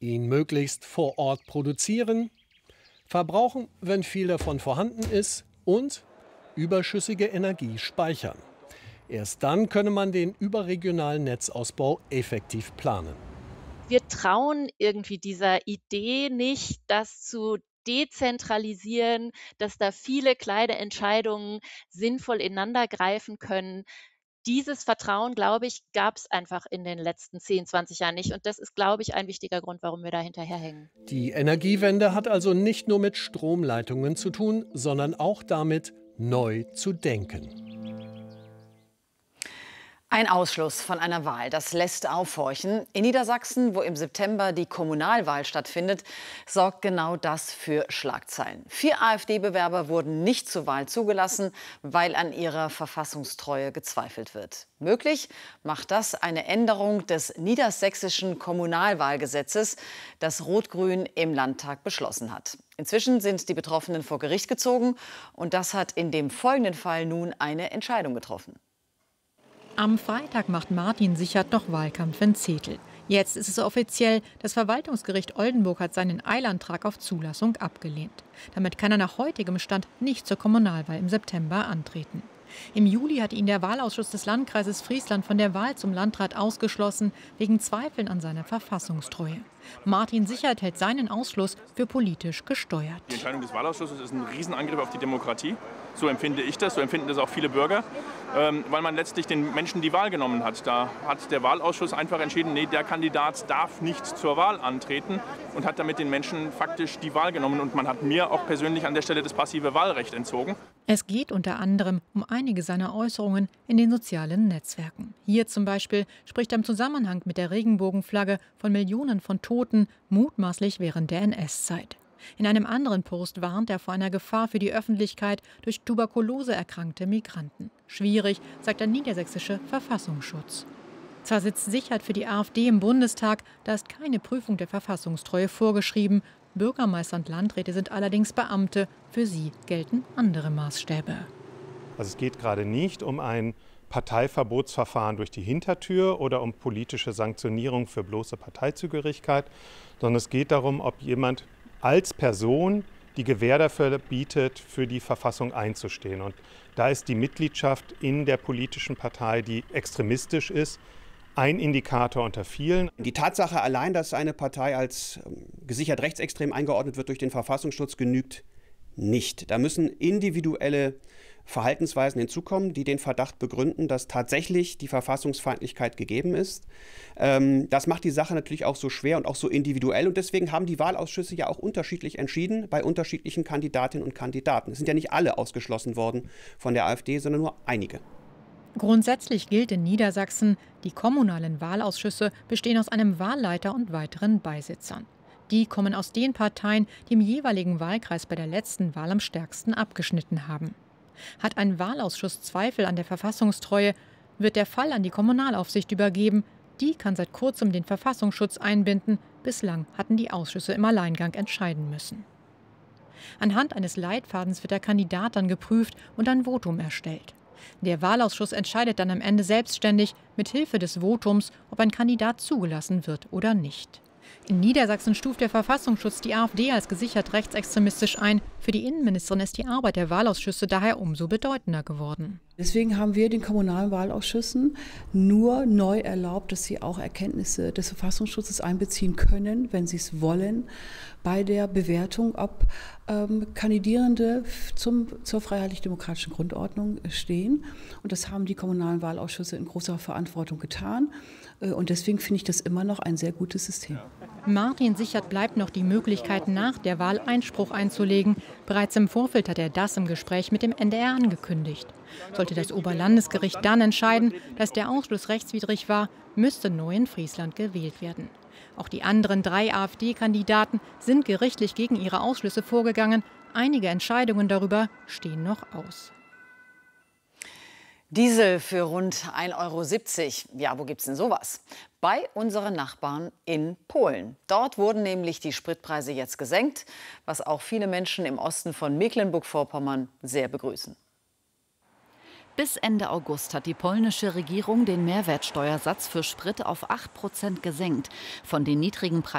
ihn möglichst vor Ort produzieren, verbrauchen, wenn viel davon vorhanden ist, und überschüssige Energie speichern. Erst dann könne man den überregionalen Netzausbau effektiv planen. Wir trauen irgendwie dieser Idee nicht, das zu dezentralisieren, dass da viele kleine Entscheidungen sinnvoll ineinander greifen können. Dieses Vertrauen, glaube ich, gab es einfach in den letzten 10, 20 Jahren nicht. Und das ist, glaube ich, ein wichtiger Grund, warum wir da hinterherhängen. Die Energiewende hat also nicht nur mit Stromleitungen zu tun, sondern auch damit, neu zu denken. Ein Ausschluss von einer Wahl, das lässt aufhorchen. In Niedersachsen, wo im September die Kommunalwahl stattfindet, sorgt genau das für Schlagzeilen. 4 AfD-Bewerber wurden nicht zur Wahl zugelassen, weil an ihrer Verfassungstreue gezweifelt wird. Möglich macht das eine Änderung des niedersächsischen Kommunalwahlgesetzes, das Rot-Grün im Landtag beschlossen hat. Inzwischen sind die Betroffenen vor Gericht gezogen und das hat in dem folgenden Fall nun eine Entscheidung getroffen. Am Freitag macht Martin Sichert noch Wahlkampf in Zetel. Jetzt ist es offiziell, das Verwaltungsgericht Oldenburg hat seinen Eilantrag auf Zulassung abgelehnt. Damit kann er nach heutigem Stand nicht zur Kommunalwahl im September antreten. Im Juli hatte ihn der Wahlausschuss des Landkreises Friesland von der Wahl zum Landrat ausgeschlossen, wegen Zweifeln an seiner Verfassungstreue. Martin Sichert hält seinen Ausschluss für politisch gesteuert. Die Entscheidung des Wahlausschusses ist ein Riesenangriff auf die Demokratie. So empfinde ich das, so empfinden das auch viele Bürger, weil man letztlich den Menschen die Wahl genommen hat. Da hat der Wahlausschuss einfach entschieden, nee, der Kandidat darf nicht zur Wahl antreten und hat damit den Menschen faktisch die Wahl genommen. Und man hat mir auch persönlich an der Stelle das passive Wahlrecht entzogen. Es geht unter anderem um einige seiner Äußerungen in den sozialen Netzwerken. Hier zum Beispiel spricht er im Zusammenhang mit der Regenbogenflagge von Millionen von Toten, mutmaßlich während der NS-Zeit. In einem anderen Post warnt er vor einer Gefahr für die Öffentlichkeit durch Tuberkulose erkrankte Migranten. Schwierig, sagt der niedersächsische Verfassungsschutz. Zwar sitzt Sichert für die AfD im Bundestag, da ist keine Prüfung der Verfassungstreue vorgeschrieben. Bürgermeister und Landräte sind allerdings Beamte. Für sie gelten andere Maßstäbe. Also es geht gerade nicht um ein Parteiverbotsverfahren durch die Hintertür oder um politische Sanktionierung für bloße Parteizugehörigkeit, sondern es geht darum, ob jemand als Person die Gewähr dafür bietet, für die Verfassung einzustehen. Und da ist die Mitgliedschaft in der politischen Partei, die extremistisch ist, ein Indikator unter vielen. Die Tatsache allein, dass eine Partei als gesichert rechtsextrem eingeordnet wird durch den Verfassungsschutz, genügt nicht. Da müssen individuelle Verhaltensweisen hinzukommen, die den Verdacht begründen, dass tatsächlich die Verfassungsfeindlichkeit gegeben ist. Das macht die Sache natürlich auch so schwer und auch so individuell. Und deswegen haben die Wahlausschüsse ja auch unterschiedlich entschieden bei unterschiedlichen Kandidatinnen und Kandidaten. Es sind ja nicht alle ausgeschlossen worden von der AfD, sondern nur einige. Grundsätzlich gilt in Niedersachsen, die kommunalen Wahlausschüsse bestehen aus einem Wahlleiter und weiteren Beisitzern. Die kommen aus den Parteien, die im jeweiligen Wahlkreis bei der letzten Wahl am stärksten abgeschnitten haben. Hat ein Wahlausschuss Zweifel an der Verfassungstreue, wird der Fall an die Kommunalaufsicht übergeben. Die kann seit kurzem den Verfassungsschutz einbinden. Bislang hatten die Ausschüsse im Alleingang entscheiden müssen. Anhand eines Leitfadens wird der Kandidat dann geprüft und ein Votum erstellt. Der Wahlausschuss entscheidet dann am Ende selbstständig mit Hilfe des Votums, ob ein Kandidat zugelassen wird oder nicht. In Niedersachsen stuft der Verfassungsschutz die AfD als gesichert rechtsextremistisch ein. Für die Innenministerin ist die Arbeit der Wahlausschüsse daher umso bedeutender geworden. Deswegen haben wir den kommunalen Wahlausschüssen nur neu erlaubt, dass sie auch Erkenntnisse des Verfassungsschutzes einbeziehen können, wenn sie es wollen, bei der Bewertung, ob Kandidierende zur freiheitlich-demokratischen Grundordnung stehen. Und das haben die kommunalen Wahlausschüsse in großer Verantwortung getan. Und deswegen finde ich das immer noch ein sehr gutes System. Martin Sichert bleibt noch die Möglichkeit, nach der Wahl Einspruch einzulegen. Bereits im Vorfeld hat er das im Gespräch mit dem NDR angekündigt. Sollte das Oberlandesgericht dann entscheiden, dass der Ausschluss rechtswidrig war, müsste neu in Friesland gewählt werden. Auch die anderen 3 AfD-Kandidaten sind gerichtlich gegen ihre Ausschlüsse vorgegangen. Einige Entscheidungen darüber stehen noch aus. Diesel für rund 1,70 €. Ja, wo gibt's denn sowas? Bei unseren Nachbarn in Polen. Dort wurden nämlich die Spritpreise jetzt gesenkt, was auch viele Menschen im Osten von Mecklenburg-Vorpommern sehr begrüßen. Bis Ende August hat die polnische Regierung den Mehrwertsteuersatz für Sprit auf 8% gesenkt. Von den niedrigen Preisen